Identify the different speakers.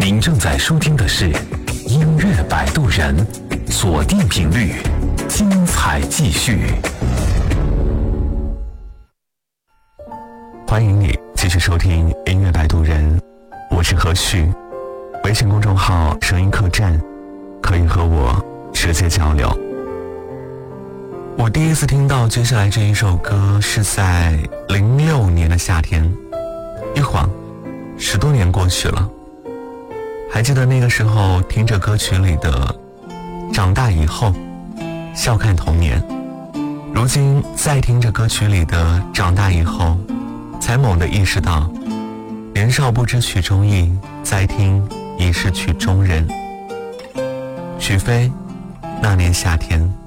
Speaker 1: 您正在收听的是音乐摆渡人，锁定频率，精彩继续。
Speaker 2: 欢迎你继续收听音乐摆渡人，我是何旭。微信公众号声音客栈，可以和我直接交流。我第一次听到接下来这一首歌是在06年的夏天，一晃10多年过去了。还记得那个时候听着歌曲里的长大以后，笑看童年，如今再听着歌曲里的长大以后，才猛地意识到年少不知曲中意，再听已是曲中人。许飞那年夏天。